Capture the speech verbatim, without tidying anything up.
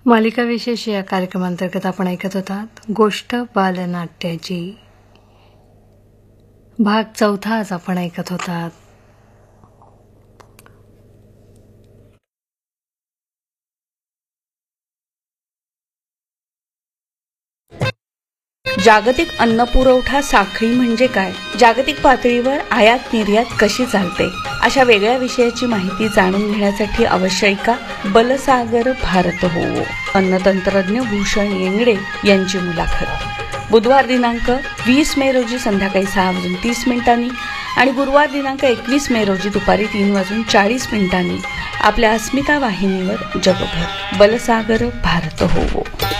मालिका विशेष या कार्यक्रमांतर्गत आपण ऐकत होतात गोष्ट बालनाट्याची. भाग चौथा आज आपण ऐकत होतात. जागतिक अन्न पुरवठा साखळी म्हणजे काय, जागतिक पातळीवर आयात निर्यात कशी चालते, अशा वेगळ्या विषयाची माहिती जाणून घेण्यासाठी अवश्य ऐका बलसागर भारत होवो. अन्नतंत्रज्ञ भूषण येंगडे यांची मुलाखत बुधवार दिनांक वीस मे रोजी संध्याकाळी सहा वाजून तीस मिनिटांनी आणि गुरुवार दिनांक एकवीस मे रोजी दुपारी तीन वाजून चाळीस मिनिटांनी आपल्या अस्मिता वाहिनीवर जगभर. बलसागर भारत होवो.